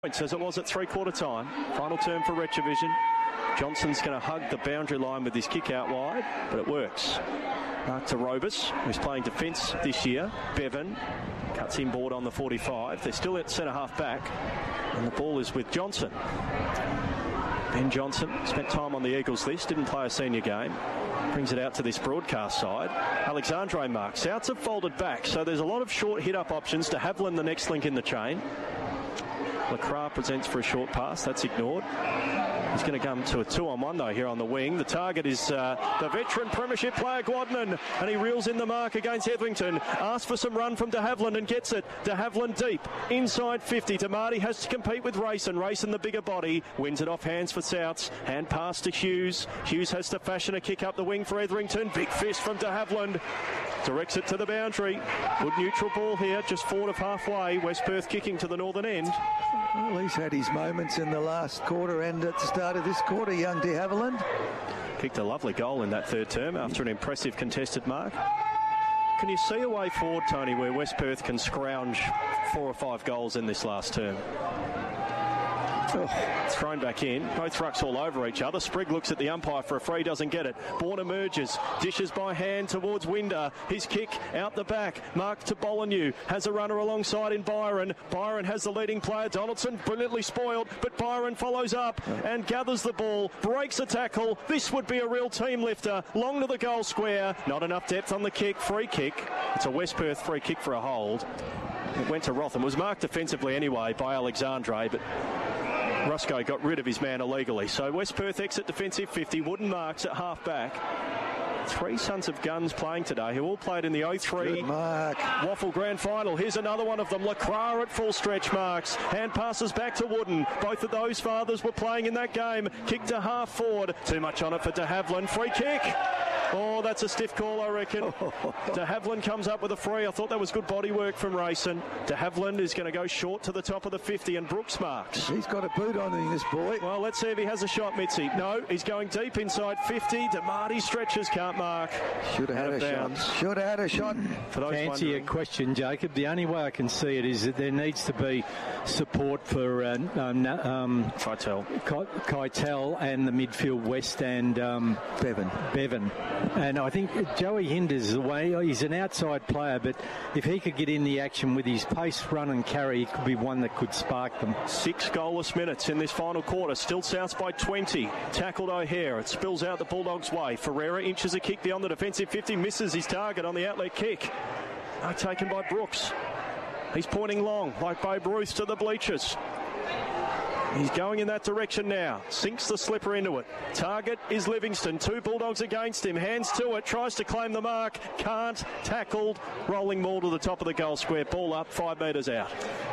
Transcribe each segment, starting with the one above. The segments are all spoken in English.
As it was at three-quarter time. Final term for Retrovision. Johnson's going to hug the boundary line with his kick out wide, but it works. Back to Robus, who's playing defence this year. Bevan cuts inboard on the 45. They're still at centre-half back, and the ball is with Johnson. Ben Johnson spent time on the Eagles list, didn't play a senior game. Brings it out to this broadcast side. Alexandre marks. Souths have folded back, so there's a lot of short hit-up options. De Havilland, the next link in the chain. Lacroix presents for a short pass. That's ignored. He's going to come to a 2-on-1 though here on the wing. The target is the veteran premiership player Guadagnon, and he reels in the mark against Hetherington. Asks for some run from De Havilland and gets it. De Havilland deep inside 50. Marty has to compete with Rayson. Rayson the bigger body wins it off hands for Souths. Hand pass to Hughes. Hughes has to fashion a kick up the wing for Hetherington. Big fist from De Havilland. Directs it to the boundary. Good neutral ball here, just forward of halfway. West Perth kicking to the northern end. Well, he's had his moments in the last quarter and at the start of this quarter, young De Havilland. Kicked a lovely goal in that third term after an impressive contested mark. Can you see a way forward, Tony, where West Perth can scrounge 4 or 5 goals in this last term? Thrown back in. Both rucks all over each other. Sprigg looks at the umpire for a free, doesn't get it. Bourne emerges, dishes by hand towards Winder. His kick out the back, marked to Bolanew. Has a runner alongside in Byron. Byron has the leading player. Donaldson brilliantly spoiled, but Byron follows up and gathers the ball, breaks a tackle. This would be a real team lifter. Long to the goal square. Not enough depth on the kick. Free kick. It's a West Perth free kick for a hold. It went to Rotham. It was marked defensively anyway by Alexandre, but Rusco got rid of his man illegally. So West Perth exit defensive 50. Wooden marks at half back. 3 sons of guns playing today who all played in the 03 Waffle Grand Final. Here's another one of them. Lacroix at full stretch marks. Hand passes back to Wooden. Both of those fathers were playing in that game. Kick to half forward. Too much on it for De Havilland. Free kick. Oh, that's a stiff call, I reckon. De Havilland comes up with a free. I thought that was good body work from Rayson. De Havilland is going to go short to the top of the 50, and Brooks marks. He's got a boot on him, this boy. Well, let's see if he has a shot, Mitzi. No, he's going deep inside 50. DeMarty stretches, can't mark. Should have had a shot. Should have had a shot. To answer your question, Jacob, the only way I can see it is that there needs to be support for Keitel and the midfield West and Bevan. And I think Joey Hinders, the way he's an outside player, but if he could get in the action with his pace, run and carry, he could be one that could spark them. 6 goalless minutes in this final quarter. Still Souths by 20. Tackled O'Hare. It spills out the Bulldogs' way. Ferreira inches a kick beyond the defensive 50. Misses his target on the outlet kick. Taken by Brooks. He's pointing long, like Babe Ruth to the bleachers. He's going in that direction now. Sinks the slipper into it. Target is Livingston. 2 Bulldogs against him. Hands to it. Tries to claim the mark. Can't. Tackled. Rolling ball to the top of the goal square. Ball up 5 metres out.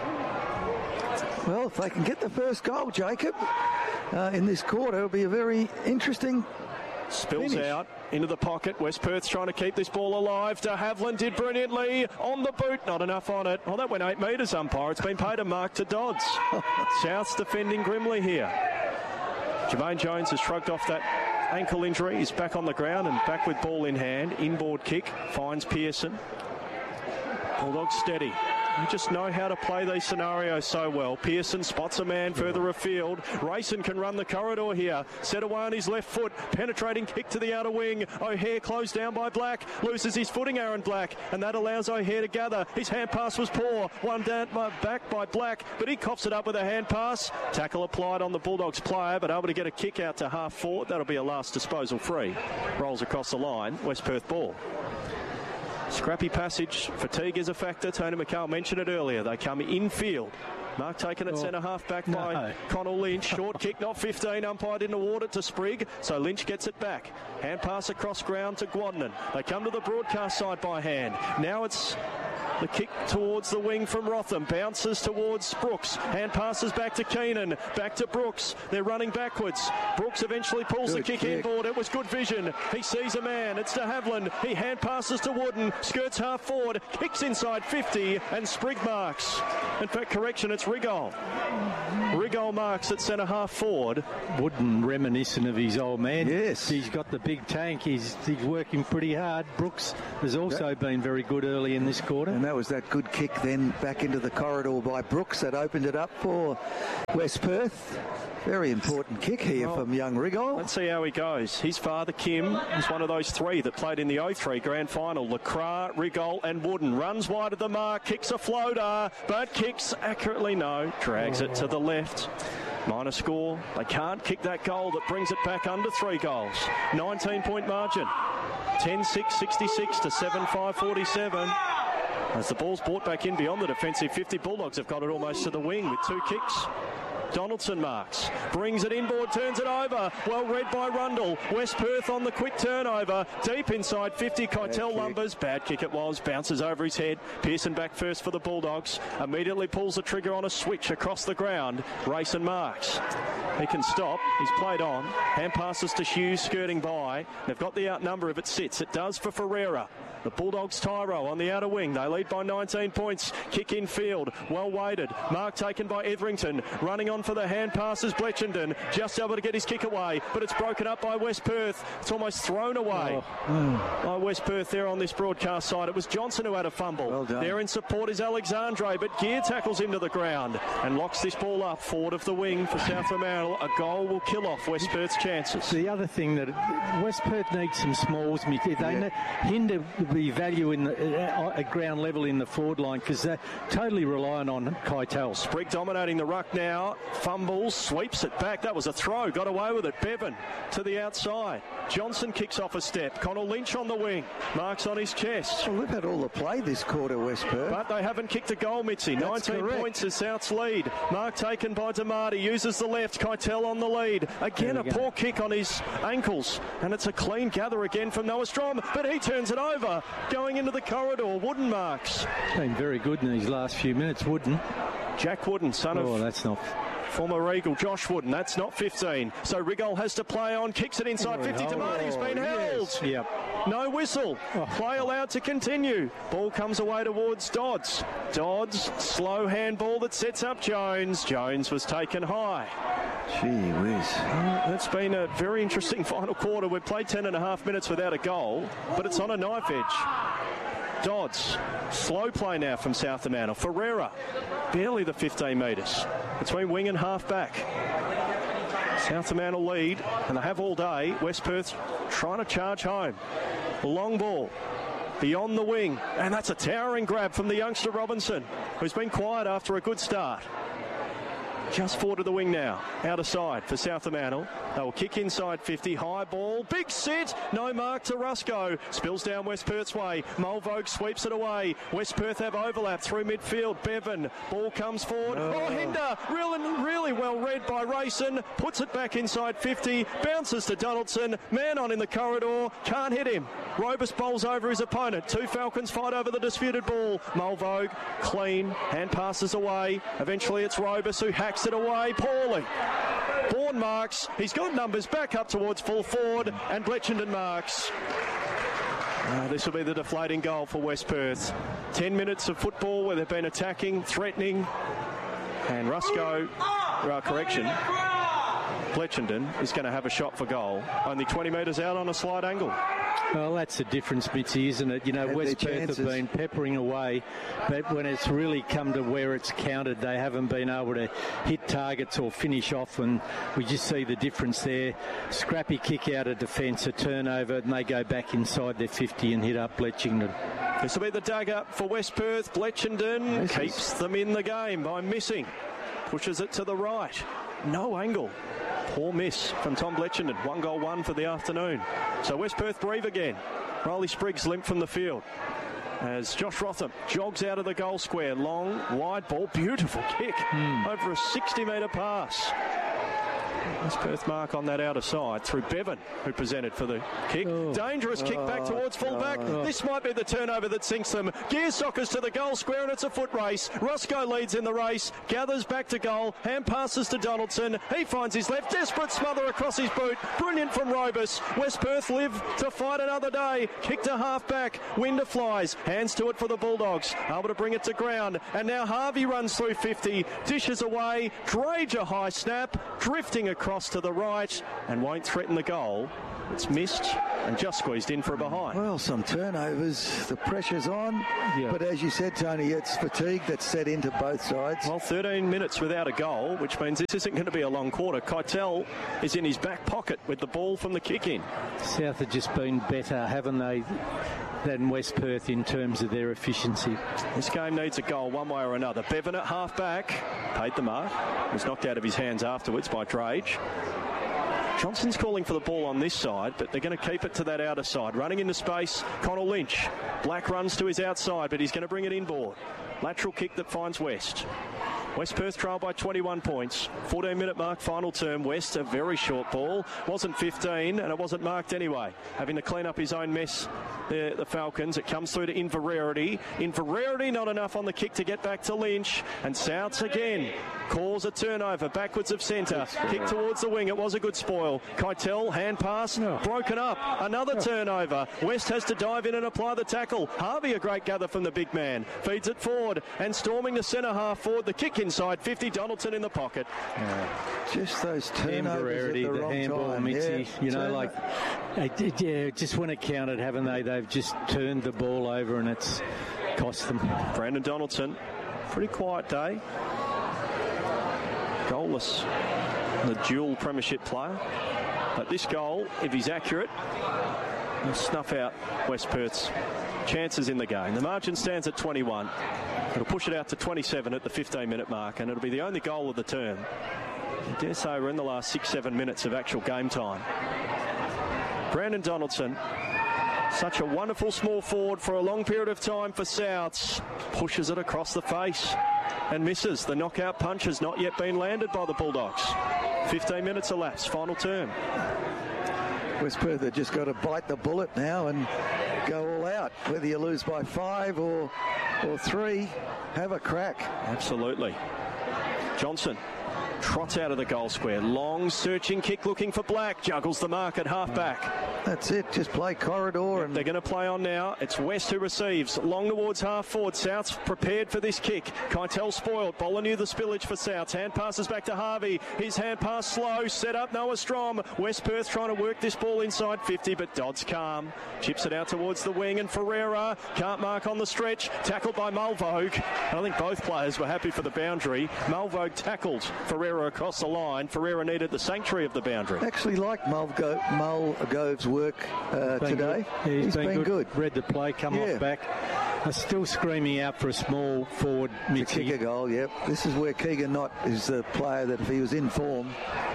Well, if they can get the first goal, Jacob, in this quarter, it'll be a very interesting Spills finish out into the pocket. West Perth's trying to keep this ball alive. De Havilland did brilliantly on the boot. Not enough on it. Oh, that went 8 metres, umpire. It's been paid a mark to Dodds. South's defending grimly here. Jermaine Jones has shrugged off that ankle injury. He's back on the ground and back with ball in hand. Inboard kick. Finds Pearson. Bulldogs steady. You just know how to play these scenarios so well. Pearson spots a man further afield. Rayson can run the corridor here. Set away on his left foot. Penetrating kick to the outer wing. O'Hare closed down by Black. Loses his footing, Aaron Black. And that allows O'Hare to gather. His hand pass was poor. One down back by Black. But he coughs it up with a hand pass. Tackle applied on the Bulldogs player, but able to get a kick out to half forward. That'll be a last disposal free. Rolls across the line. West Perth ball. Scrappy passage. Fatigue is a factor. Tony McCall mentioned it earlier. They come infield. Mark taken at centre half back by Connell Lynch. Short kick, not 15. Umpire didn't award it to Sprigg, so Lynch gets it back. Hand pass across ground to Guadagnon. They come to the broadcast side by hand. Now it's the kick towards the wing from Rotham. Bounces towards Brooks. Hand passes back to Keenan. Back to Brooks. They're running backwards. Brooks eventually pulls the kick inboard. It was good vision. He sees a man. It's De Havilland. He hand passes to Wooden. Skirts half forward. Kicks inside 50 and Sprigg marks. In fact, correction, it's Rigol. Rigol marks at centre-half forward. Wooden reminiscent of his old man. Yes. He's got the big tank. He's working pretty hard. Brooks has also been very good early in this quarter. And that was that good kick then back into the corridor by Brooks that opened it up for West Perth. Very important kick here from young Rigol. Let's see how he goes. His father, Kim, was one of those three that played in the 03 grand final. Lacroix, Rigol and Wooden. Runs wide of the mark, kicks a floater, but kicks accurately, no. Drags it to the left. Minor score. They can't kick that goal that brings it back under 3 goals. 19-point margin. 10-6, 66 to 7-5, 47. As the ball's brought back in beyond the defensive 50, Bulldogs have got it almost to the wing with 2 kicks. Donaldson marks, brings it inboard, turns it over. Well read by Rundle. West Perth on the quick turnover. Deep inside 50, Keitel lumbers. Bad kick it was, bounces over his head. Pearson back first for the Bulldogs. Immediately pulls the trigger on a switch across the ground. Rayson marks. He can stop. He's played on. Hand passes to Hughes, skirting by. They've got the outnumber if it sits. It does for Ferreira. The Bulldogs Tyro on the outer wing. They lead by 19 points. Kick in field. Well weighted. Mark taken by Etherington. Running on for the hand passes. Bletchenden just able to get his kick away, but it's broken up by West Perth. It's almost thrown away by West Perth there on this broadcast side. It was Johnson who had a fumble. Well done. There in support is Alexandre, but Gear tackles him to the ground and locks this ball up forward of the wing for South Fremantle. A goal will kill off West Perth's chances. The other thing that West Perth needs some smalls. They hinder the value in at ground level in the forward line because they're totally reliant on Keitel. Sprigg dominating the ruck now. Fumbles, sweeps it back. That was a throw. Got away with it. Bevan to the outside. Johnson kicks off a step. Connell Lynch on the wing. Marks on his chest. Well, we've had all the play this quarter, West Perth. But they haven't kicked a goal, Mitzi. 19 points is South's lead. Mark taken by Damati. Uses the left. Keitel on the lead. Again, a poor kick on his ankles. And it's a clean gather again from Noah Strom. But he turns it over. Going into the corridor. Wooden marks. Been very good in these last few minutes, Wooden. Jack Wooden, son of... that's not... former Eagle, Josh Wooden. That's not 15. So Rigol has to play on. Kicks it inside 50. Damati's been held. Yes. Yep. No whistle. Play allowed to continue. Ball comes away towards Dodds. Dodds, slow handball that sets up Jones. Jones was taken high. Gee whiz. That's been a very interesting final quarter. We've played 10.5 minutes without a goal, but it's on a knife edge. Dodds, slow play now from South Fremantle. Ferreira, barely the 15 metres between wing and half back. South Fremantle lead, and they have all day. West Perth trying to charge home. Long ball beyond the wing, and that's a towering grab from the youngster Robinson, who's been quiet after a good start. Just forward of the wing now. Out of side for South Fremantle. They will kick inside 50. High ball. Big sit. No mark to Rusco. Spills down West Perth's way. Mulvogue sweeps it away. West Perth have overlap through midfield. Bevan. Ball comes forward. Hinder. Really well read by Rayson. Puts it back inside 50. Bounces to Donaldson. Man on in the corridor. Can't hit him. Robus bowls over his opponent. 2 Falcons fight over the disputed ball. Mulvogue. Clean. Hand passes away. Eventually it's Robus who hacks it away poorly. Bourne marks. He's got numbers back up towards full forward, and Bletchenden marks. This will be the deflating goal for West Perth. 10 minutes of football where they've been attacking, threatening, and Rusco, Bletchenden is going to have a shot for goal. Only 20 metres out on a slight angle. Well, that's the difference, Mitzi, isn't it? You know, West Perth have been peppering away, but when it's really come to where it's counted, they haven't been able to hit targets or finish off, and we just see the difference there. Scrappy kick out of defence, a turnover, and they go back inside their 50 and hit up Bletchenden. This will be the dagger for West Perth. Bletchenden keeps them in the game by missing. Pushes it to the right. No angle. Poor miss from Tom Bletchenden. 1 goal, 1 for the afternoon. So West Perth breathe again. Riley Spriggs limp from the field as Josh Rotham jogs out of the goal square. Long, wide ball. Beautiful kick over a 60-metre pass. West Perth mark on that outer side through Bevan, who presented for the kick. Dangerous kick back towards fullback. This might be the turnover that sinks them. Gear Sockers to the goal square, and it's a foot race. Roscoe leads in the race, gathers back to goal, hand passes to Donaldson. He finds his left, desperate smother across his boot. Brilliant from Robus. West Perth live to fight another day. Kick to half back. Winder flies. Hands to it for the Bulldogs. Able to bring it to ground. And now Harvey runs through 50. Dishes away. Drage a high snap. Drifting across to the right. And won't threaten the goal. It's missed and just squeezed in for a behind. Well, some turnovers. The pressure's on. Yeah. But as you said, Tony, it's fatigue that's set into both sides. Well, 13 minutes without a goal, which means this isn't going to be a long quarter. Keitel is in his back pocket with the ball from the kick-in. South have just been better, haven't they, than West Perth in terms of their efficiency. This game needs a goal one way or another. Bevan at half-back. Paid the mark. Was knocked out of his hands afterwards by Drage. Johnson's calling for the ball on this side, but they're going to keep it to that outer side. Running into space, Connell Lynch. Black runs to his outside, but he's going to bring it inboard. Lateral kick that finds West. West Perth trail by 21 points. 14-minute mark, final term. West, a very short ball. Wasn't 15, and it wasn't marked anyway. Having to clean up his own mess, the Falcons. It comes through to Inverarity. Inverarity not enough on the kick to get back to Lynch. And Souths again calls a turnover backwards of centre. Kick towards the wing. It was a good spoil. Keitel, hand pass, broken up. Another turnover. West has to dive in and apply the tackle. Harvey, a great gather from the big man. Feeds it forward and storming the centre half forward. The kick inside 50. Donaldson in the pocket. Just those turnovers at the wrong handball, time. Mitzi, you know, just when it counted, haven't they? They've just turned the ball over and it's cost them. Brandon Donaldson, pretty quiet day. Goalless, the dual premiership player. But this goal, if he's accurate, will snuff out West Perth's chances in the game. The margin stands at 21. It'll push it out to 27 at the 15-minute mark, and it'll be the only goal of the term. I dare say we're in the last 6-7 minutes of actual game time. Brandon Donaldson, such a wonderful small forward for a long period of time for Souths, pushes it across the face and misses. The knockout punch has not yet been landed by the Bulldogs. 15 minutes elapsed, final term. West Perth have just got to bite the bullet now and go all out. Whether you lose by 5 or 3, have a crack. Absolutely. Johnson trots out of the goal square. Long searching kick looking for Black. Juggles the mark at half-back. That's it. Just play corridor. And they're going to play on now. It's West who receives. Long towards half-forward. South's prepared for this kick. Keitel spoiled. Bowler the spillage for Souths. Hand passes back to Harvey. His hand pass slow. Set up Noah Strom. West Perth trying to work this ball inside 50, but Dodds calm. Chips it out towards the wing, and Ferreira can't mark on the stretch. Tackled by Mulvogue. I think both players were happy for the boundary. Mulvogue tackled Ferreira across the line. Ferreira needed the sanctuary of the boundary. Actually like Mulgove's work today. He's been good. Read the play, come off back. Still screaming out for a small forward to kick a goal, yep. This is where Keegan Knott is the player that if he was in form.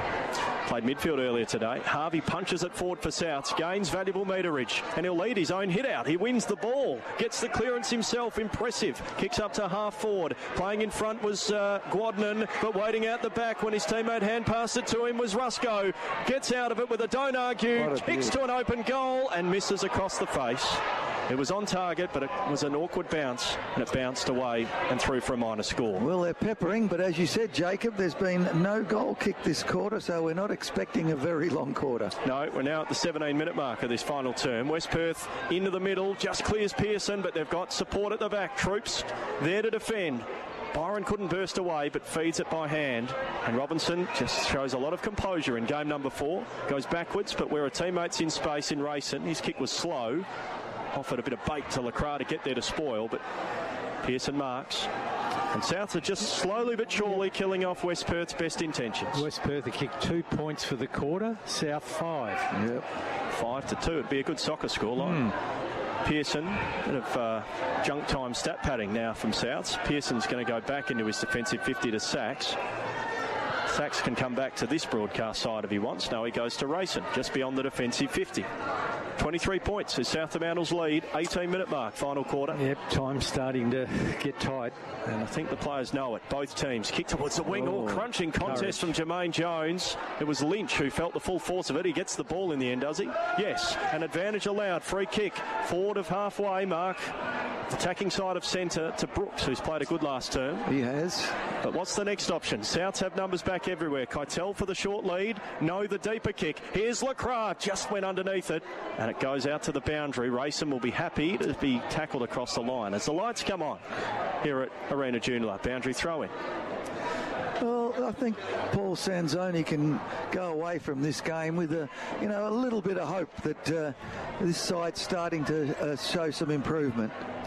Played midfield earlier today. Harvey punches it forward for Souths, gains valuable meterage, and he'll lead his own hit out. He wins the ball, gets the clearance himself, impressive. Kicks up to half forward. Playing in front was Guadnan, but waiting out the back when his teammate hand passed it to him was Rusco. Gets out of it with a don't argue, kicks to an open goal and misses across the face. It was on target, but it was an awkward bounce, and it bounced away and through for a minor score. Well, they're peppering, but as you said, Jacob, there's been no goal kick this quarter, so we're not expecting a very long quarter. No, we're now at the 17-minute mark of this final term. West Perth into the middle, just clears Pearson, but they've got support at the back. Troops there to defend. Byron couldn't burst away, but feeds it by hand. And Robinson just shows a lot of composure in game number 4. Goes backwards, but where a teammate's in space in racing, his kick was slow. Offered a bit of bait to Lacroix to get there to spoil, but Pearson marks. And Souths are just slowly but surely killing off West Perth's best intentions. West Perth have kicked 2 points for the quarter, South 5. Yep. 5-2. It'd be a good soccer scoreline. Pearson, bit of junk time stat padding now from Souths. Pearson's going to go back into his defensive 50 to Sachs. Sachs can come back to this broadcast side if he wants. No, he goes to Rayson, just beyond the defensive 50. 23 points is Southamantle's lead. 18-minute mark, final quarter. Yep, time's starting to get tight. And I think the players know it. Both teams kick towards the wing. Crunching contest from Jermaine Jones. It was Lynch who felt the full force of it. He gets the ball in the end, does he? Yes. An advantage allowed. Free kick. Forward of halfway mark. Attacking side of centre to Brooks, who's played a good last term. He has. But what's the next option? Souths have numbers back everywhere. Keitel for the short lead. No, the deeper kick. Here's Lacroix. Just went underneath it. And it goes out to the boundary. Rayson will be happy to be tackled across the line. As the lights come on here at Arena Joondalup. Boundary throw in. Well, I think Paul Sanzoni can go away from this game with a little bit of hope that this side's starting to show some improvement.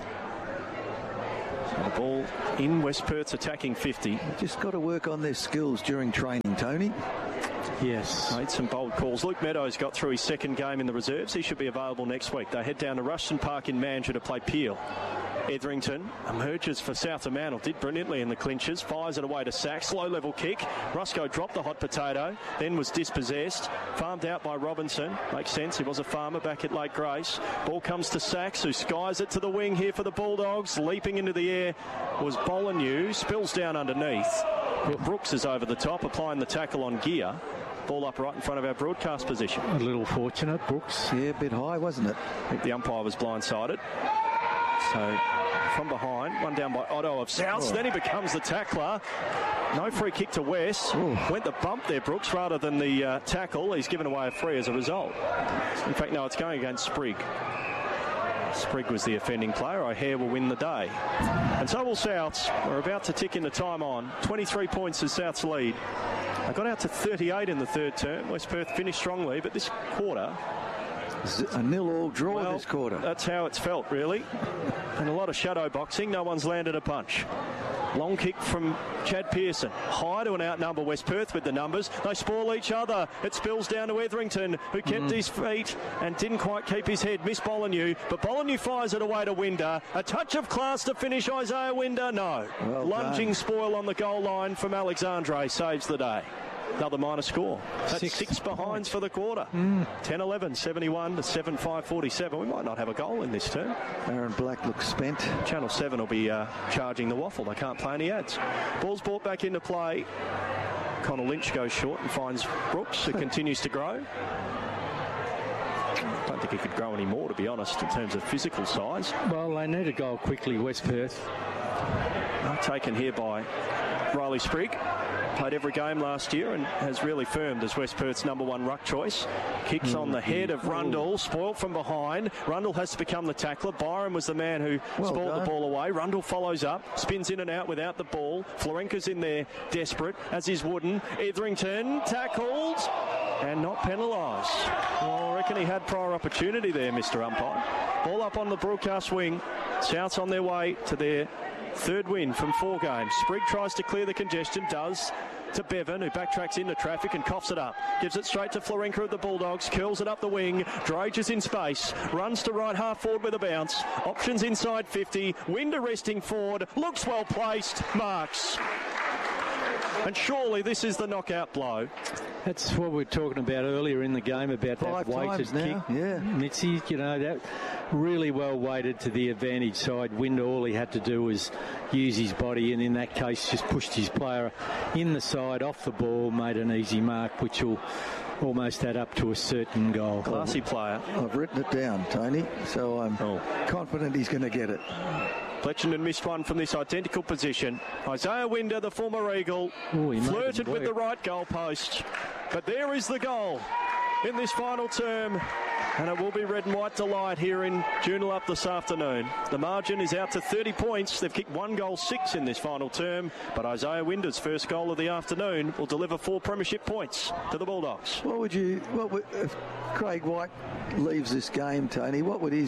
The ball in West Perth's attacking 50. Just got to work on their skills during training, Tony. Yes. Made some bold calls. Luke Meadows got through his second game in the reserves. He should be available next week. They head down to Rushton Park in Mandurah to play Peel. Etherington emerges for Southamantle. Did brilliantly in the clinches. Fires it away to Sachs. Low level kick. Rusco dropped the hot potato. Then was dispossessed. Farmed out by Robinson. Makes sense. He was a farmer back at Lake Grace. Ball comes to Sachs, who skies it to the wing here for the Bulldogs. Leaping into the air was Bolanew. Spills down underneath. Brooks is over the top, applying the tackle on Gear. Ball up right in front of our broadcast position. A little fortunate, Brooks. Yeah, a bit high, wasn't it? I think the umpire was blindsided. So, from behind, one down by Otto of Souths. Then he becomes the tackler. No free kick to West. Went the bump there, Brooks, rather than the tackle. He's given away a free as a result. In fact, no, it's going against Sprigg. Sprigg was the offending player. O'Hare will win the day. And so will Souths. We're about to tick into time on. 23 points is Souths' lead. They got out to 38 in the third term. West Perth finished strongly, but this quarter... a 0-0 draw this quarter. That's how it's felt, really. And a lot of shadow boxing. No one's landed a punch. Long kick from Chad Pearson. High to an outnumber West Perth with the numbers. They spoil each other. It spills down to Etherington, who kept his feet and didn't quite keep his head. Missed Bolanew, but Bolanew fires it away to Winder. A touch of class to finish Isaiah Winder. No. Well lunging done. spoil on the goal line from Alexandre saves the day. Another minor score. That's six behinds for the quarter. 10-11, 71 to 7-5, 47. We might not have a goal in this term. Aaron Black looks spent. Channel 7 will be charging the waffle. They can't play any ads. Ball's brought back into play. Connor Lynch goes short and finds Brooks, who continues to grow. I don't think he could grow any more, to be honest, in terms of physical size. Well, they need a goal quickly, West Perth. Taken here by Riley Sprigg. Played every game last year and has really firmed as West Perth's #1 ruck choice. Kicks on the head of Rundle, spoiled from behind. Rundle has to become the tackler. Byron was the man who spoiled the ball away. Rundle follows up, spins in and out without the ball. Florenka's in there, desperate, as is Wooden. Etherington tackled and not penalised. Well, I reckon he had prior opportunity there, Mr. Umpire. Ball up on the broadcast wing. Souths on their way to their third win from 4 games. Sprigg tries to clear the congestion, does to Bevan, who backtracks into traffic and coughs it up. Gives it straight to Florenka of the Bulldogs, curls it up the wing, Drages in space, runs to right half forward with a bounce, options inside 50, Winder resting forward, looks well placed, marks. And surely this is the knockout blow. That's what we were talking about earlier in the game, about that weighted kick. Yeah. Mitzi, that really well weighted to the advantage side. Winder, all he had to do was use his body, and in that case just pushed his player in the side, off the ball, made an easy mark, which will almost add up to a certain goal. Classy player. I've written it down, Tony, so I'm confident he's going to get it. Fletchenden missed one from this identical position. Isaiah Winder, the former Eagle, flirted with the right goalpost. But there is the goal in this final term. And it will be red and white delight here in Joondalup this afternoon. The margin is out to 30 points. They've kicked 1 goal 6 in this final term. But Isaiah Winder's first goal of the afternoon will deliver 4 premiership points to the Bulldogs. If Craig White leaves this game, Tony, what would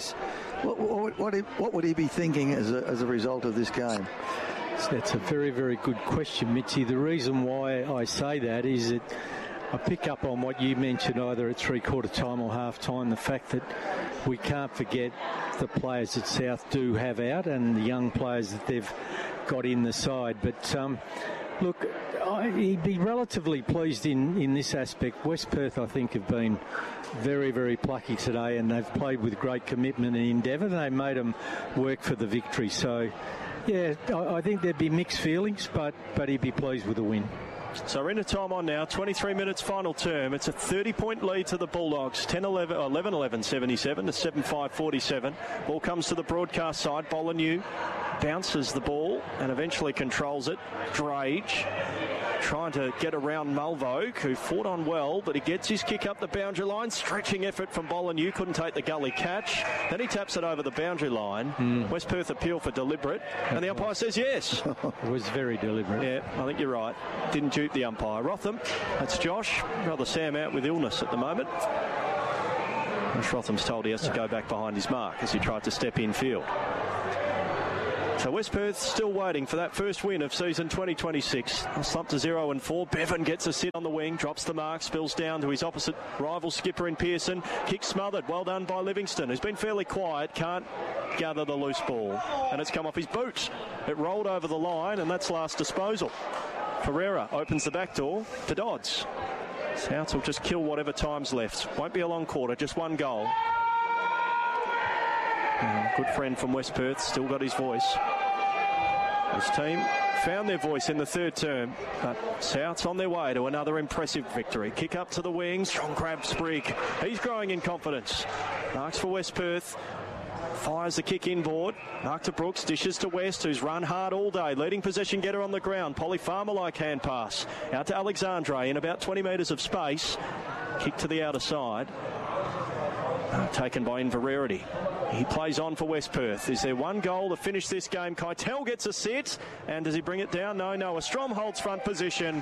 he be thinking as a result of this game? That's a very, very good question, Mitzi. The reason why I say that is that I pick up on what you mentioned, either at three-quarter time or half-time, the fact that we can't forget the players that South do have out and the young players that they've got in the side. But, look, He'd be relatively pleased in this aspect. West Perth, I think, have been very, very plucky today, and they've played with great commitment and endeavour. They made them work for the victory. So, yeah, I think there'd be mixed feelings, but he'd be pleased with the win. So we're into time on now, 23 minutes final term. It's a 30-point lead to the Bulldogs, 11-11, 77 to 7-5, 47. Ball comes to the broadcast side. Bolanew bounces the ball and eventually controls it. Drage trying to get around Mulvogue, who fought on well, but he gets his kick up the boundary line. Stretching effort from Bolanew, couldn't take the gully catch. Then he taps it over the boundary line. West Perth appeal for deliberate, and the umpire says yes. It was very deliberate. Yeah, I think you're right. Didn't dupe the umpire. Rotham, that's Josh. Brother Sam out with illness at the moment. Josh Rotham's told he has to go back behind his mark as he tried to step in field. So West Perth still waiting for that first win of season 2026. Slumped to 0-4. Bevan gets a sit on the wing, drops the mark, spills down to his opposite rival skipper in Pearson. Kick smothered. Well done by Livingston, who's been fairly quiet, can't gather the loose ball. And it's come off his boot. It rolled over the line, and that's last disposal. Ferreira opens the back door for Dodds. Souths will just kill whatever time's left. Won't be a long quarter, just one goal. Good friend from West Perth, still got his voice. His team found their voice in the third term, but Souths on their way to another impressive victory. Kick up to the wings, strong grab Sprigg. He's growing in confidence. Marks for West Perth. Fires the kick inboard. Mark to Brooks, dishes to West, who's run hard all day. Leading possession getter on the ground. Polly Farmer-like hand pass. Out to Alexandre in about 20 metres of space. Kick to the outer side. Taken by Inverarity. He plays on for West Perth. Is there one goal to finish this game? Keitel gets a sit. And does he bring it down? No. Noah Strom holds front position.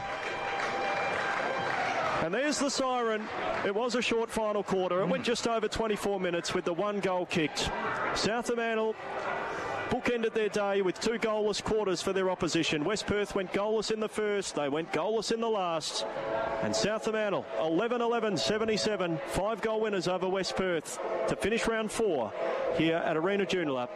And there's the siren. It was a short final quarter. It went just over 24 minutes with the one goal kicked. South Fremantle bookended their day with two goalless quarters for their opposition. West Perth went goalless in the first. They went goalless in the last. And South Fremantle, 11-11, 77. 5-goal winners over West Perth to finish round 4 here at Arena Joondalup.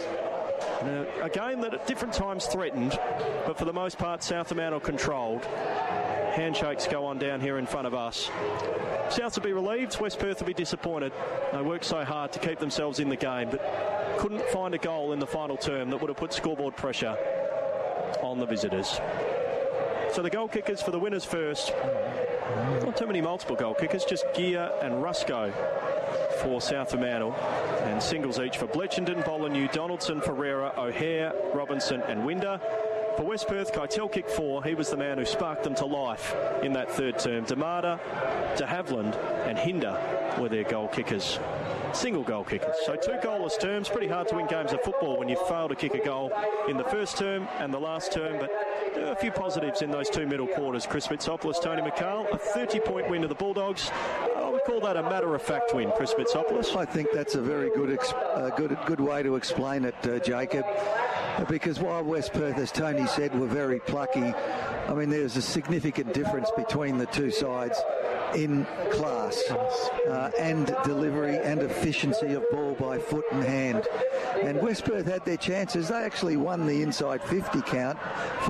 A game that at different times threatened, but for the most part South Fremantle controlled. Handshakes go on down here in front of us. Souths will be relieved, West Perth will be disappointed. They worked so hard to keep themselves in the game, but couldn't find a goal in the final term that would have put scoreboard pressure on the visitors. So the goal kickers for the winners first. Not too many multiple goal kickers, just Gear and Rusco for South Fremantle, and singles each for Bletchenden, Bolanew, Donaldson, Ferreira, O'Hare, Robinson and Winder. For West Perth, Keitel kicked 4. He was the man who sparked them to life in that third term. Damata, de Havilland and Hinder were their goal kickers. Single goal kickers. So 2 goalless terms. Pretty hard to win games of football when you fail to kick a goal in the first term and the last term, but there are a few positives in those 2 middle quarters. Chris Mitsopoulos, Tony McCall, a 30-point win to the Bulldogs. I would call that a matter-of-fact win, Chris Mitsopoulos. I think that's a very good way to explain it, Jacob. Because while West Perth, as Tony said, were very plucky, I mean, there's a significant difference between the two sides in class and delivery and efficiency of ball by foot and hand. And West Perth had their chances. They actually won the inside 50 count,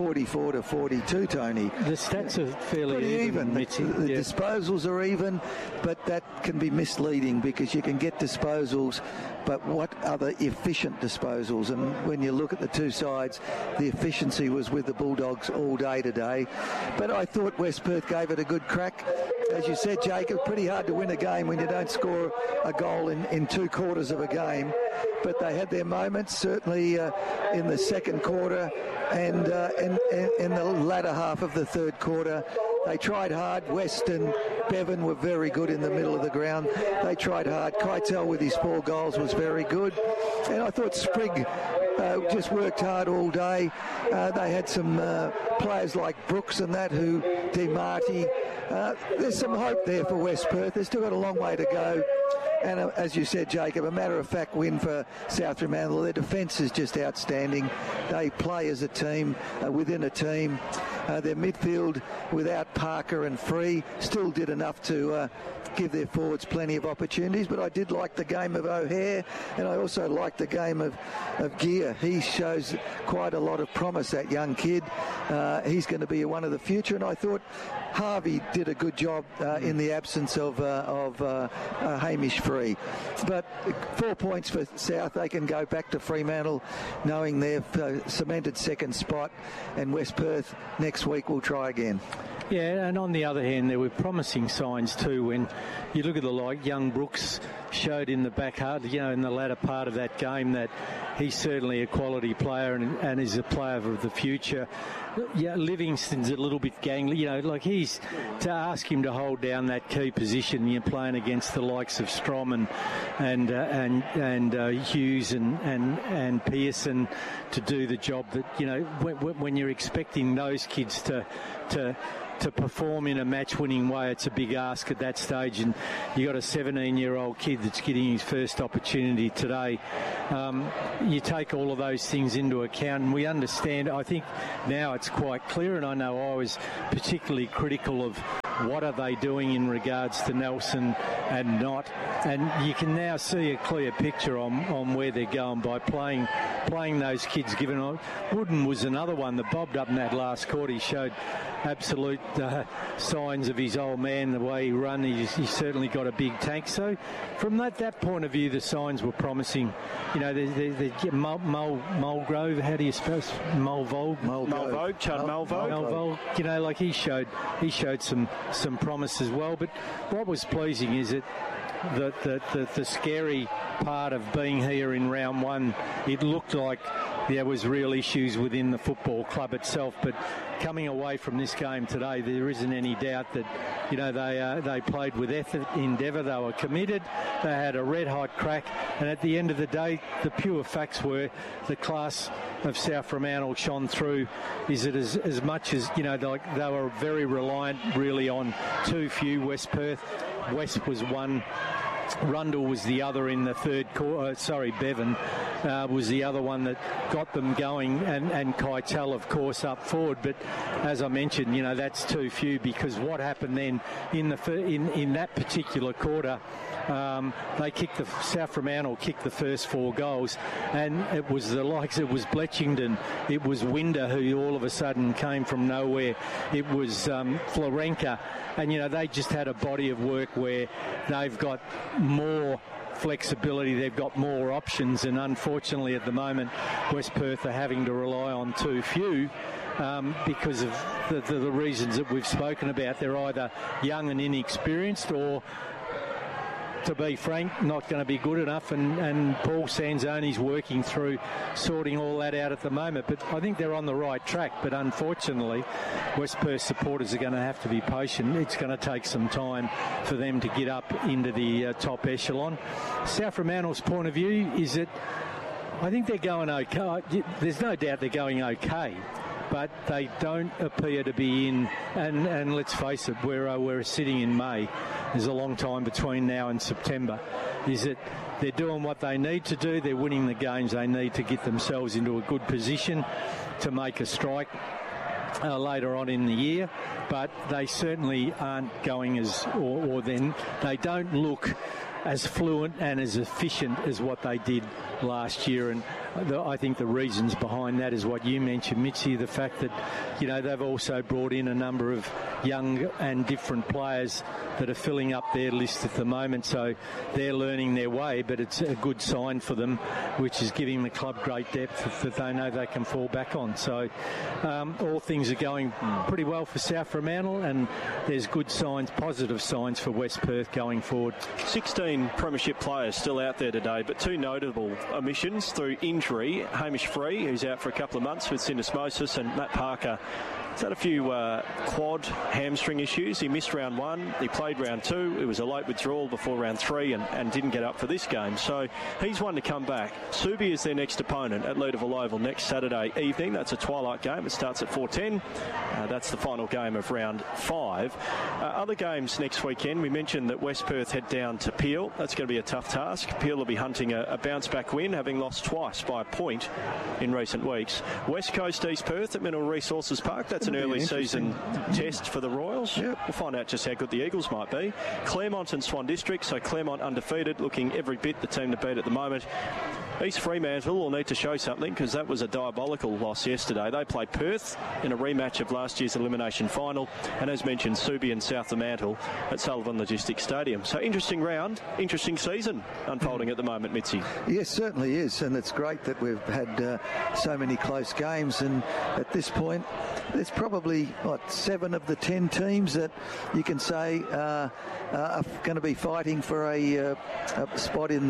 44-42, Tony. The stats are fairly even. The disposals are even, but that can be misleading because you can get disposals, but what other efficient disposals? And when you look at the two sides, the efficiency was with the Bulldogs all day today. But I thought West Perth gave it a good crack. As you said, Jacob, pretty hard to win a game when you don't score a goal in 2 quarters of a game. But they had their moments, certainly in the second quarter and in the latter half of the third quarter. They tried hard. West and Bevan were very good in the middle of the ground. They tried hard. Keitel with his 4 goals was very good. And I thought Sprigg just worked hard all day. They had some players like Brooks and that who, DeMarty. There's some hope there for West Perth. They've still got a long way to go. And as you said, Jacob, a matter-of-fact win for South Fremantle. Their defence is just outstanding. They play as a team, within a team. Their midfield without Parker and Free still did enough to give their forwards plenty of opportunities, but I did like the game of O'Hare, and I also liked the game of Gear. He shows quite a lot of promise, that young kid. He's going to be one of the future, and I thought Harvey did a good job in the absence of Hamish Free. But 4 points for South. They can go back to Fremantle knowing they've cemented second spot, and West Perth next week will try again. Yeah, and on the other hand, there were promising signs too when you look at young Brooks showed in the back half, in the latter part of that game, that he's certainly a quality player and is a player of the future. Yeah, Livingston's a little bit gangly, he's to ask him to hold down that key position. You're playing against the likes of Strom and Hughes and Pearson to do the job that when you're expecting those kids to perform in a match-winning way, it's a big ask at that stage, and you got a 17-year-old kid that's getting his first opportunity today. You take all of those things into account, and we understand. I think now it's quite clear, and I know I was particularly critical of what are they doing in regards to Nelson and Knott, and you can now see a clear picture on where they're going by playing those kids. Wooden was another one that bobbed up in that last quarter. He showed absolute signs of his old man, the way he run. He's certainly got a big tank. So from that point of view, the signs were promising. Mulgrove, how do you spell Mulvogue? Chad Mulvogue. Mulvogue, he showed some promise as well. But what was pleasing is that the scary part of being here in round one, it looked like there was real issues within the football club itself, but coming away from this game today, there isn't any doubt that they played with effort, endeavour. They were committed. They had a red hot crack, and at the end of the day, the pure facts were the class of South Fremantle shone through. Is it as much as they were very reliant really on too few. West Perth. West was one. Rundle was the other in the third quarter. Bevan was the other one that got them going, and Keitel, of course, up forward. But as I mentioned, that's too few, because what happened then in that particular quarter, South Fremantle kicked the first 4 goals, and it was it was Bletchington, it was Winder who all of a sudden came from nowhere, it was Florenka, and they just had a body of work where they've got more flexibility, they've got more options, and unfortunately at the moment West Perth are having to rely on too few. Because of the reasons that we've spoken about. They're either young and inexperienced, or, to be frank, not going to be good enough, and Paul Sanzoni's working through sorting all that out at the moment. But I think they're on the right track, but unfortunately West Perth supporters are going to have to be patient. It's going to take some time for them to get up into the top echelon. South Fremantle's point of view is that I think they're going okay. There's no doubt they're going okay, but they don't appear to be in, and let's face it, we're sitting in May. There's a long time between now and September. Is that they're doing what they need to do. They're winning the games they need to get themselves into a good position to make a strike later on in the year, but they certainly aren't going they don't look as fluent and as efficient as what they did last year. And I think the reasons behind that is what you mentioned, Mitzi, the fact that they've also brought in a number of young and different players that are filling up their list at the moment, so they're learning their way, but it's a good sign for them, which is giving the club great depth that they know they can fall back on. So all things are going pretty well for South Fremantle, and there's good signs, positive signs for West Perth going forward. 16 premiership players still out there today, but 2 notable omissions through injury. Hamish Free, who's out for a couple of months with syndesmosis, and Matt Parker He's had a few quad hamstring issues. He missed round 1. He played round 2. It was a late withdrawal before round 3 and didn't get up for this game. So he's one to come back. Subi is their next opponent at Leederville Oval next Saturday evening. That's a twilight game. It starts at 4:10. That's the final game of round 5. Other games next weekend. We mentioned that West Perth head down to Peel. That's going to be a tough task. Peel will be hunting a bounce-back win, having lost twice by a point in recent weeks. West Coast East Perth at Mineral Resources Park. That's That's an early season test for the Royals. Yep. We'll find out just how good the Eagles might be. Claremont and Swan District, so Claremont undefeated, looking every bit the team to beat at the moment. East Fremantle will need to show something because that was a diabolical loss yesterday. They played Perth in a rematch of last year's elimination final, and as mentioned, Subi and South Fremantle at Sullivan Logistics Stadium. So interesting round, interesting season unfolding at the moment, Mitzi. Yes, certainly is, and it's great that we've had so many close games, and at this point there's probably 7 of the 10 teams that you can say are going to be fighting for a spot in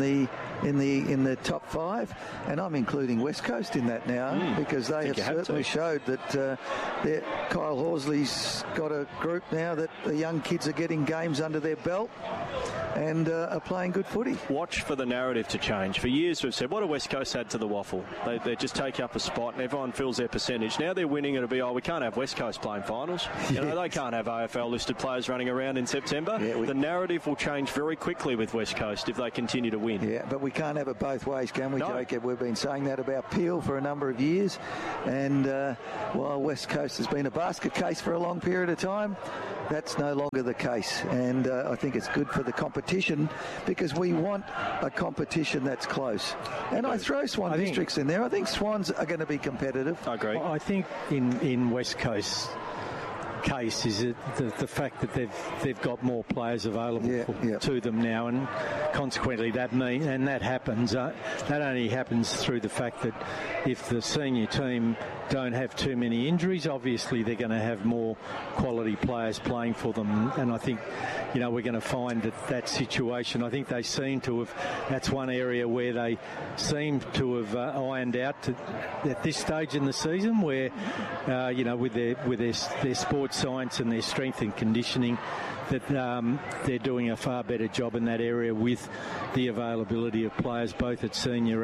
the top 5, and I'm including West Coast in that now because they have certainly showed that Kyle Horsley's got a group now that the young kids are getting games under their belt and are playing good footy. Watch for the narrative to change. For years we've said, what do West Coast add to the waffle? They just take up a spot and everyone fills their percentage. Now they're winning, it'll be, we can't have West Coast playing finals. You know, they can't have AFL listed players running around in September. Yeah, the narrative will change very quickly with West Coast if they continue to win. Yeah, but we can't have it both ways, can we, Jacob? We've been saying that about Peel for a number of years, and while West Coast has been a basket case for a long period of time, that's no longer the case, and I think it's good for the competition because we want a competition that's close. And I throw Swan Districts in there. I think Swans are going to be competitive. I agree. I think in West Coast case is it the fact that they've got more players available to them now, and consequently that happens. That only happens through the fact that if the senior team don't have too many injuries, obviously they're going to have more quality players playing for them, and I think we're going to find that situation. I think they seem to have. That's one area where they seem to have ironed out at this stage in the season, where with their sports science and their strength and conditioning, that they're doing a far better job in that area with the availability of players both at senior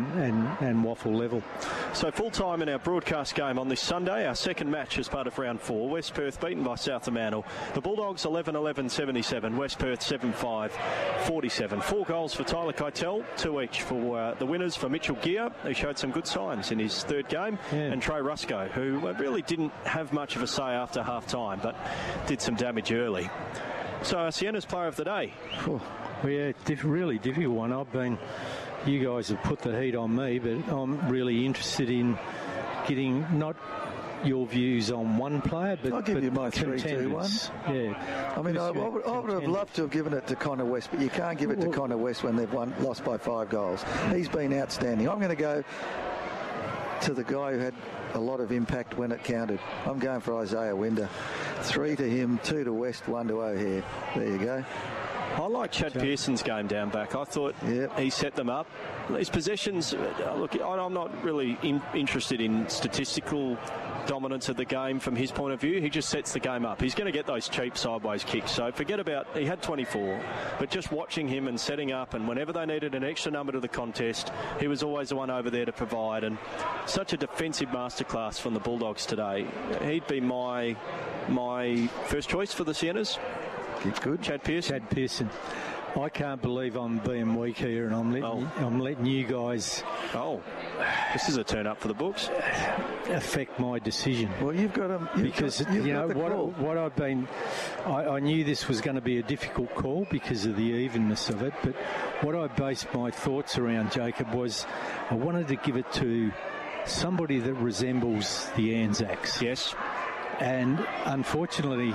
and waffle level. So full time in our broadcast game on this Sunday, our second match as part of round 4. West Perth beaten by South Fremantle. The Bulldogs 11-11-77, West Perth 7-5-47. 4 goals for Tyler Keitel, 2 each for the winners for Mitchell Gear, who showed some good signs in his third game, and Trey Rusco, who really didn't have much of a say after half time, but did some damage early. So our Sienna's player of the day. Well, yeah, really difficult one. You guys have put the heat on me, but I'm really interested in getting not your views on one player, but I'll give you my 3-2-1. Yeah. I mean, I would have loved to have given it to Connor West, but you can't give it to Connor West when they've lost by 5 goals. He's been outstanding. I'm going to go to the guy who had a lot of impact when it counted. I'm going for Isaiah Winder. 3 to him, 2 to West, 1 to O'Hare. There you go. I like Chad Pearson's game down back. I thought he set them up. His possessions, look, I'm not really interested in statistical dominance of the game from his point of view. He just sets the game up. He's going to get those cheap sideways kicks. So forget about, he had 24, but just watching him and setting up, and whenever they needed an extra number to the contest, he was always the one over there to provide. And such a defensive masterclass from the Bulldogs today. He'd be my first choice for the Siennas. Good. Chad Pearson. I can't believe I'm being weak here, and I'm letting you guys. Oh, this is a turn up for the books. Affect my decision. Well, you've got to because what I've been. I knew this was going to be a difficult call because of the evenness of it, but what I based my thoughts around, Jacob, was I wanted to give it to somebody that resembles the Anzacs. Yes, and unfortunately,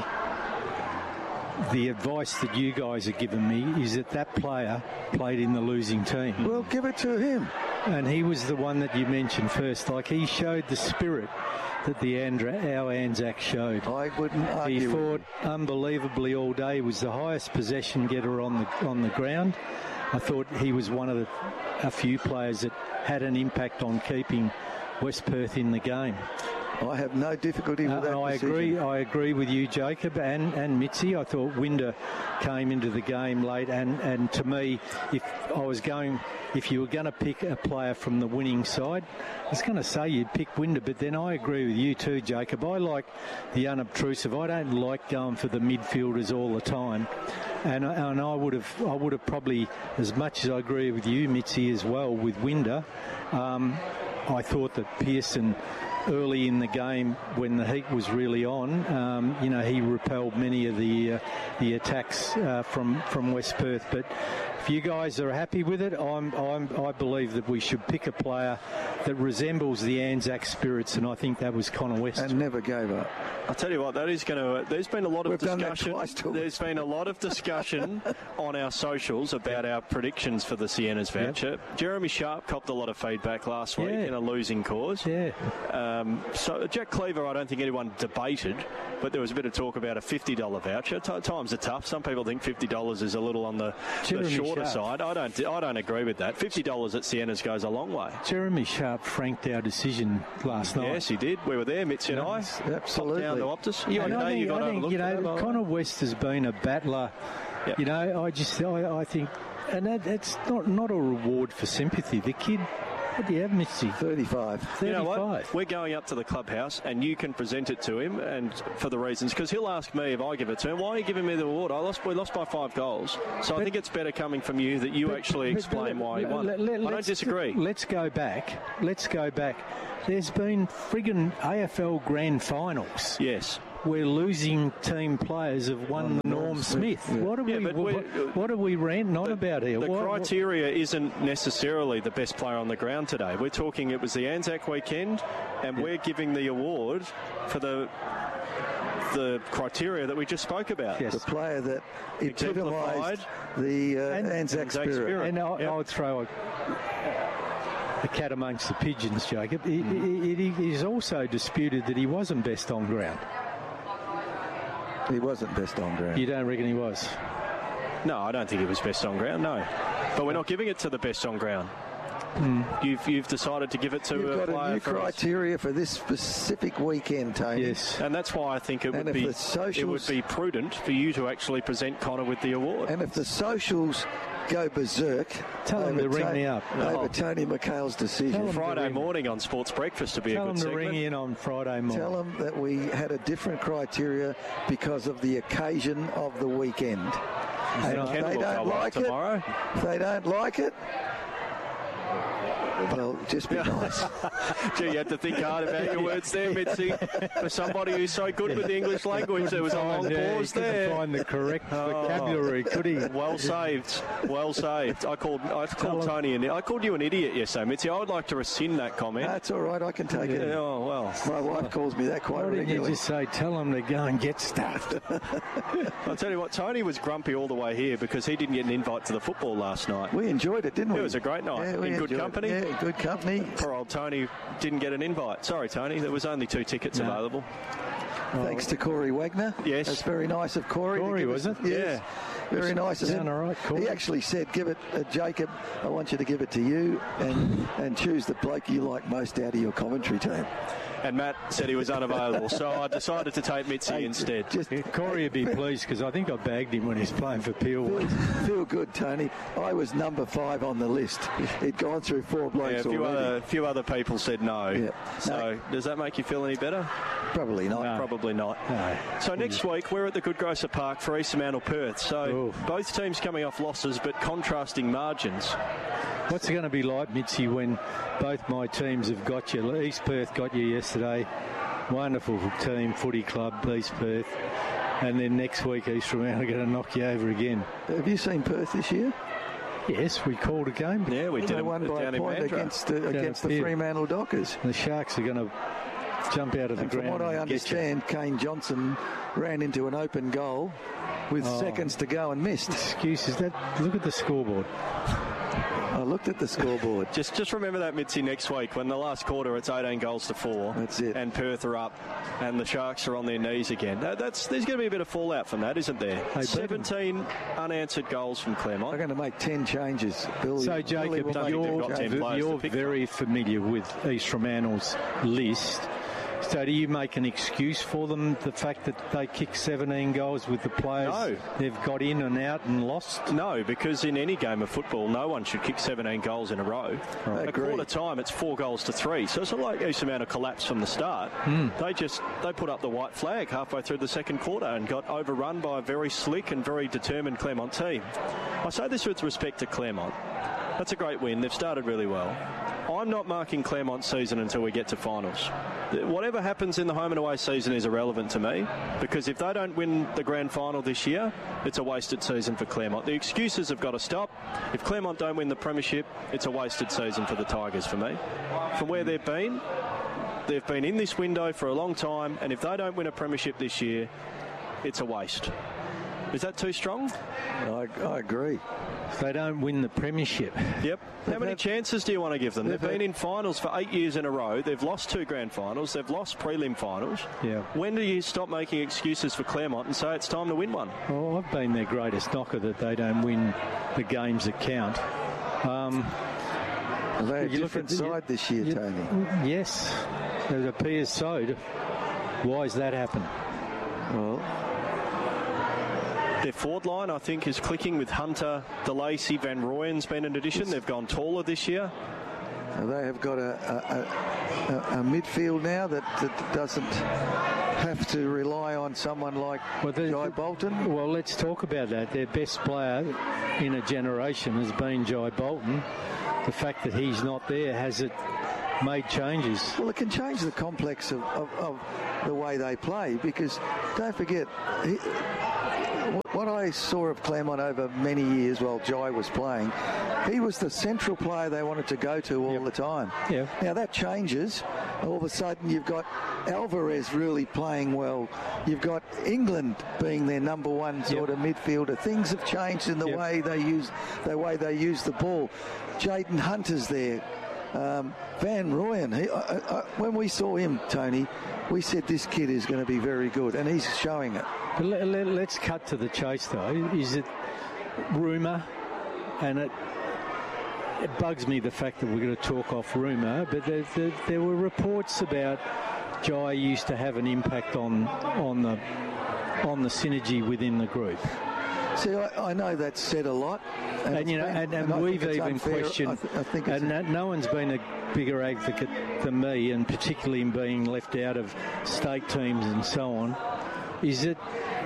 the advice that you guys have given me is that player played in the losing team. Well, give it to him. And he was the one that you mentioned first. Like, he showed the spirit that our Anzac showed. I wouldn't argue. He fought unbelievably all day. He was the highest possession getter on the ground. I thought he was one of a few players that had an impact on keeping West Perth in the game. I have no difficulty with that decision. I agree with you, Jacob, and Mitzi. I thought Winder came into the game late, and to me, if you were going to pick a player from the winning side, I was going to say you'd pick Winder, but then I agree with you too, Jacob. I like the unobtrusive. I don't like going for the midfielders all the time, and I would have probably, as much as I agree with you, Mitzi, as well with Winder. I thought that Pearson early in the game when the heat was really on. He repelled many of the attacks from West Perth. But if you guys are happy with it, I believe that we should pick a player that resembles the Anzac Spirits, and I think that was Connor West. And never gave up. I'll tell you what, that is going to... There's been a lot of discussion. There's been a lot of discussion on our socials about our predictions for the Siennas voucher. Yep. Jeremy Sharp copped a lot of feedback last week in a losing cause. Yeah. So Jack Cleaver, I don't think anyone debated, but there was a bit of talk about a $50 voucher. Times are tough. Some people think $50 is a little on the shorter side. I don't agree with that. $50 at Siennas goes a long way. Jeremy Sharp franked our decision last night. Yes, he did. We were there, Mitzi and I. Absolutely. Down to Optus. I think Connor West has been a battler. Yep. I think, and that's not a reward for sympathy. The kid, what do you have, Mitzi? 35. You know what? We're going up to the clubhouse and you can present it to him, and for the reasons, because he'll ask me if I give it to him, why are you giving me the award? We lost by 5 goals. So I think it's better coming from you that you actually explain why he won. I don't disagree. Let's go back. There's been friggin' AFL Grand Finals. Yes. Where losing team players have won the Norm Smith. Yeah. What are we ranting on about here? The criteria isn't necessarily the best player on the ground today. We're talking it was the Anzac weekend, and we're giving the award for the criteria that we just spoke about. Yes. The player that epitomised the Anzac spirit. And I'll throw the cat amongst the pigeons, Jacob. It is also disputed that he wasn't best on ground. He wasn't best on ground. You don't reckon he was? No, I don't think he was best on ground, no. But we're not giving it to the best on ground. You've decided to give it to a player. You've got a new criteria for this specific weekend, Tony. Yes. And that's why I think it would be prudent for you to actually present Connor with the award. And if the socials go berserk, tell them to ring me up over Tony McHale's decision. Friday morning on Sports Breakfast to be a good segment. Tell them to ring in on Friday morning. Tell them that we had a different criteria because of the occasion of the weekend. And if they don't like it, if they don't like it, well, just be nice. Gee, you had to think hard about your words there, Mitzi. For somebody who's so good with the English language, there was a long pause there. Couldn't find the correct vocabulary, could he? Well saved. Well saved. I called Tony I called you an idiot yesterday, Mitzi. I would like to rescind that comment. That's all right. I can take it. Oh, well. My wife calls me that quite regularly. Why didn't you just say, tell them to go and get stuffed? I'll tell you what, Tony was grumpy all the way here because he didn't get an invite to the football last night. We enjoyed it, didn't we? It was a great night. In good company. Yeah, good company. Poor old Tony didn't get an invite. Sorry, Tony. There was only 2 tickets available. Thanks to Corey Wagner. Yes. That's very nice of Corey. Corey, was it? Yes. Yeah. Very nice of him. All right, Corey. He actually said, give it, Jacob, I want you to give it to you and choose the bloke you like most out of your commentary team. And Matt said he was unavailable, so I decided to take Mitzi instead. Corey would be pleased because I think I bagged him when he was playing for Peel. Feel good, Tony. I was number 5 on the list. He'd gone through 4 blokes already. A few other people said no. Yeah. So does that make you feel any better? Probably not. No. Probably not. No. So next week we're at the Goodgrocer Park for East Fremantle Perth. So both teams coming off losses but contrasting margins. What's it going to be like, Mitzi, when both my teams have got you? East Perth got you yesterday. Wonderful team, footy club, East Perth. And then next week, East Fremantle are going to knock you over again. Have you seen Perth this year? Yes, we called a game. Yeah, we did. They won by a point against the Fremantle Dockers. The Sharks are going to jump out of the ground. From what I understand, Kane Johnson ran into an open goal with seconds to go and missed. Excuses. Look at the scoreboard. I looked at the scoreboard. Just remember that, Mitzi, next week when the last quarter it's 18 goals to 4. That's it. And Perth are up and the Sharks are on their knees again. There's going to be a bit of fallout from that, isn't there? 17 unanswered goals from Claremont. They're going to make 10 changes. Billy, so, Jacob, you're very familiar with East Fremantle's list. So do you make an excuse for them, the fact that they kick 17 goals with the players they've got in and out and lost? No, because in any game of football, no one should kick 17 goals in a row. Right. At quarter time, it's 4 goals to 3. So it's not like East Fremantle collapsed from the start. They put up the white flag halfway through the second quarter and got overrun by a very slick and very determined Claremont team. I say this with respect to Claremont. That's a great win. They've started really well. I'm not marking Claremont season until we get to finals. Whatever happens in the home and away season is irrelevant to me, because if they don't win the grand final this year, it's a wasted season for Claremont. The excuses have got to stop. If Claremont don't win the premiership, it's a wasted season for the Tigers for me. From where they've been in this window for a long time, and if they don't win a premiership this year, it's a waste. Is that too strong? I agree. If they don't win the premiership. Yep. How many chances do you want to give them? They've been in finals for 8 years in a row. They've lost 2 grand finals. They've lost prelim finals. Yeah. When do you stop making excuses for Claremont and say it's time to win one? Well, I've been their greatest knocker that they don't win the games that count. They're a different side this year, Tony. Yes. It appears so. Why has that happened? Well, their forward line, I think, is clicking with Hunter, DeLacy, Van Rooyen's been an addition. They've gone taller this year. They have got a midfield now that doesn't have to rely on someone like Jai Bolton. Well, let's talk about that. Their best player in a generation has been Jai Bolton. The fact that he's not there, has it made changes? Well, it can change the complex of the way they play, because don't forget, what I saw of Claremont over many years while Jai was playing, he was the central player they wanted to go to all the time. Yeah. Now that changes. All of a sudden you've got Alvarez really playing well. You've got England being their number one sort of midfielder. Things have changed in the way they use the ball. Jaden Hunter's there. Van Rooyen, when we saw him, Tony, we said this kid is going to be very good, and he's showing it. But let's cut to the chase, though. Is it rumour? And it bugs me, the fact that we're going to talk off rumour, but there were reports about Jai used to have an impact on the synergy within the group. See, I know that's said a lot, and we've even questioned, no one's been a bigger advocate than me, and particularly in being left out of state teams and so on. Is that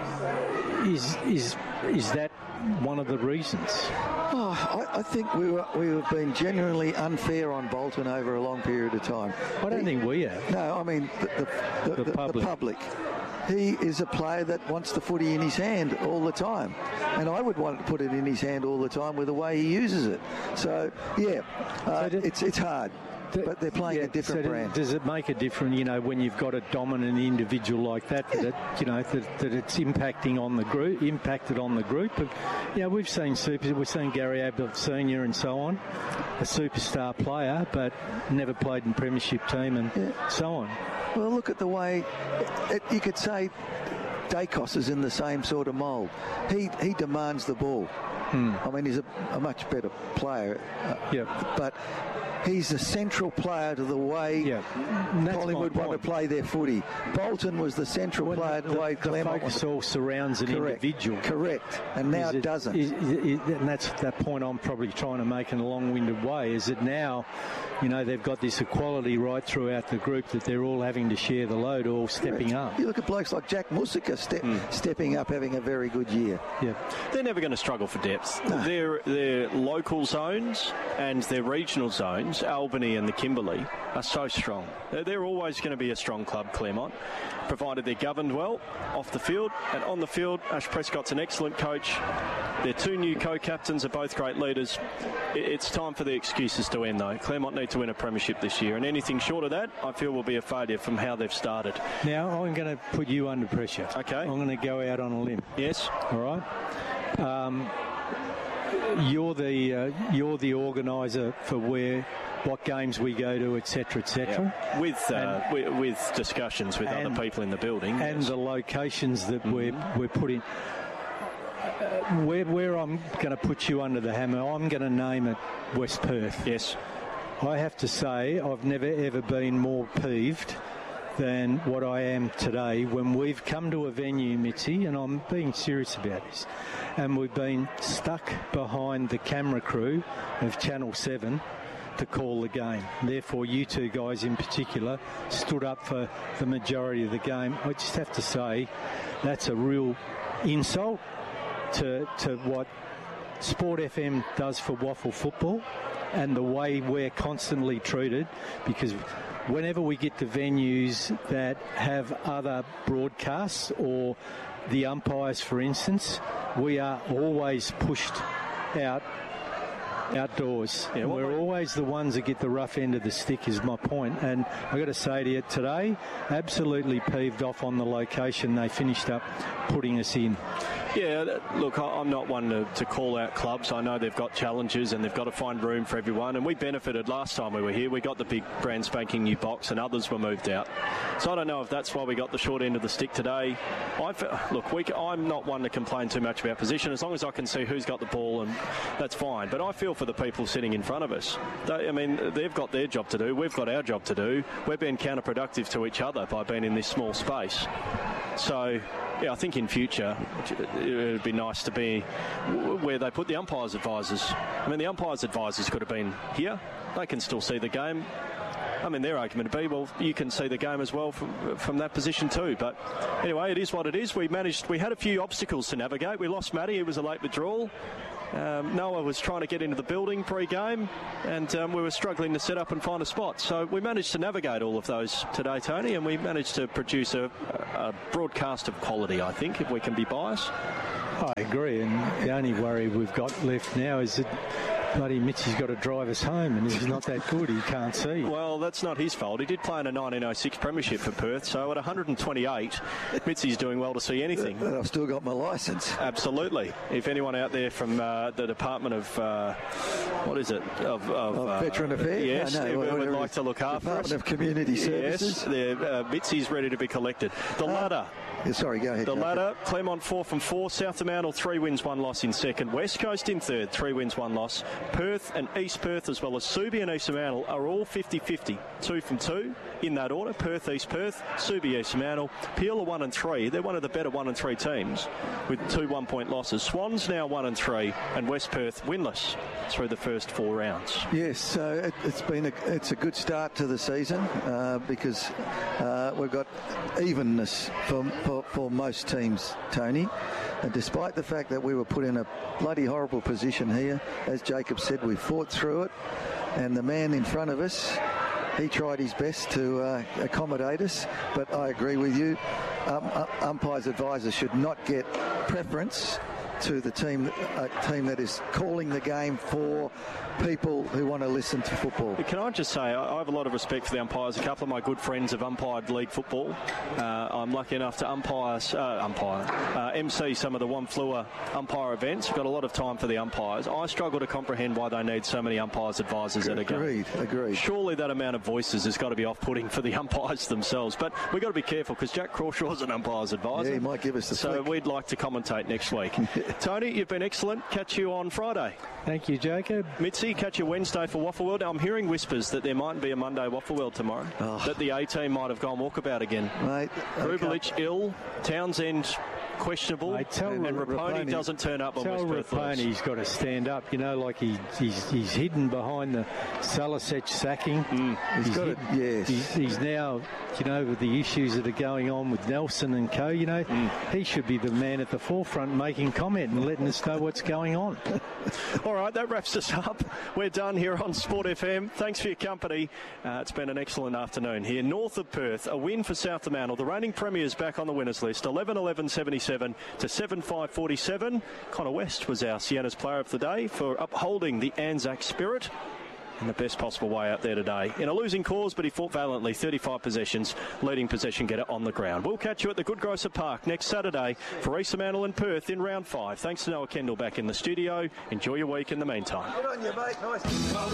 one of the reasons? Oh, I think we have been genuinely unfair on Bolton over a long period of time. I don't think we have. No, I mean the public. He is a player that wants the footy in his hand all the time, and I would want to put it in his hand all the time with the way he uses it. So it's hard. But they're playing a different brand. Does it make a difference, when you've got a dominant individual like that, that it's impacted on the group? But, we've seen Gary Ablett Senior and so on, a superstar player, but never played in premiership team and so on. Well, look at the way you could say Dacos is in the same sort of mould. He demands the ball. I mean, he's a much better player, but he's the central player to the way Collingwood want to play their footy. Bolton was the central player to the way Claremont focus all surrounds an individual. Correct, and now it doesn't. And that's that point I'm probably trying to make in a long-winded way, is that now, they've got this equality right throughout the group, that they're all having to share the load, all stepping up. You look at blokes like Jack Musika stepping up, having a very good year. Yeah. They're never going to struggle for depth. No. Their local zones and their regional zones, Albany and the Kimberley, are so strong. They're always going to be a strong club, Claremont, provided they're governed well off the field and on the field. Ash Prescott's an excellent coach. Their 2 new co-captains are both great leaders. It's time for the excuses to end, though. Claremont need to win a premiership this year, and anything short of that, I feel, will be a failure from how they've started. Now, I'm going to put you under pressure. Okay. I'm going to go out on a limb. Yes. All right. You're the organiser for what games we go to, etc., etc. Yeah. With discussions with other people in the building and the locations that we're putting. Where I'm going to put you under the hammer, I'm going to name it West Perth. Yes. I have to say I've never ever been more peeved than what I am today when we've come to a venue, Mitzi, and I'm being serious about this, and we've been stuck behind the camera crew of Channel 7 to call the game. Therefore, you two guys in particular stood up for the majority of the game. I just have to say that's a real insult to what Sport FM does for WAFL football and the way we're constantly treated, because whenever we get to venues that have other broadcasts or the umpires, for instance, we are always pushed outdoors. Yeah, we're always the ones that get the rough end of the stick, is my point. And I've got to say to you today, absolutely peeved off on the location they finished up putting us in. Yeah, look, I'm not one to call out clubs. I know they've got challenges and they've got to find room for everyone. And we benefited last time we were here. We got the big brand spanking new box and others were moved out. So I don't know if that's why we got the short end of the stick today. I'm not one to complain too much about position, as long as I can see who's got the ball, and that's fine. But I feel for the people sitting in front of us. They've got their job to do. We've got our job to do. We're being counterproductive to each other by being in this small space. So, yeah, I think in future it would be nice to be where they put the umpires' advisors. I mean, the umpires' advisors could have been here. They can still see the game. I mean, their argument would be, well, you can see the game as well from that position too. But anyway, it is what it is. We had a few obstacles to navigate. We lost Matty. It was a late withdrawal. Noah was trying to get into the building pre-game, and we were struggling to set up and find a spot. So we managed to navigate all of those today, Tony, and we managed to produce a broadcast of quality, I think, if we can be biased. I agree, and the only worry we've got left now is that bloody Mitchy's got to drive us home, and he's not that good. He can't see. Well, that's not his fault. He did play in a 1906 premiership for Perth, so at 128, Mitchy's doing well to see anything. But I've still got my licence. Absolutely. If anyone out there from the Department of Veteran Affairs? Yes, would like to look after Department us. of Community Services. Yes, Mitchy's ready to be collected. The ladder. Sorry, go ahead. The ladder, Claremont 4 from 4, South Fremantle 3 wins 1 loss in second, West Coast in third, 3 wins 1 loss, Perth and East Perth as well as Subi and East Fremantle are all 50-50, 2 from 2 in that order. Perth, East Perth, Subi, East Fremantle, Peel are 1 and 3. They're one of the better 1 and 3 teams with 2 1-point losses. Swans now 1 and 3, and West Perth winless through the first 4 rounds. Yes, so it's a good start to the season because we've got evenness for most teams, Tony. And despite the fact that we were put in a bloody horrible position here, as Jacob said, we fought through it. And the man in front of us, he tried his best to accommodate us. But I agree with you. Umpires' advisors should not get preference to the team that is calling the game for people who want to listen to football. Can I just say, I have a lot of respect for the umpires. A couple of my good friends have umpired league football. I'm lucky enough to MC some of the Wonflua umpire events. We've got a lot of time for the umpires. I struggle to comprehend why they need so many umpires' advisors at a game. Agreed. Surely that amount of voices has got to be off-putting for the umpires themselves. But we've got to be careful because Jack Crawshaw's an umpire's advisor. Yeah, he might give us the So we'd like to commentate next week. Tony, you've been excellent. Catch you on Friday. Thank you, Jacob. Mitzi, catch you Wednesday for WAFL World. I'm hearing whispers that there might be a Monday WAFL World tomorrow. That the A-team might have gone walkabout again. Mate, Grubelich ill, Townsend questionable, and Raponi doesn't turn up on West Perth. Raponi's got to stand up, he's hidden behind the Salasech sacking. He's now, with the issues that are going on with Nelson and co, he should be the man at the forefront making comment and letting us know what's going on. All right, that wraps us up. We're done here on Sport FM. Thanks for your company. It's been an excellent afternoon here. North of Perth, a win for South Fremantle. The reigning premiers back on the winners list, 11-11-77 to 7-5-47. Connor West was our Sienna's player of the day for upholding the Anzac spirit in the best possible way out there today. In a losing cause, but he fought valiantly. 35 possessions, leading possession getter on the ground. We'll catch you at the Good Grocer Park next Saturday for East Fremantle and Perth in round 5. Thanks to Noah Kendall back in the studio. Enjoy your week in the meantime. Good on you, mate. Nice.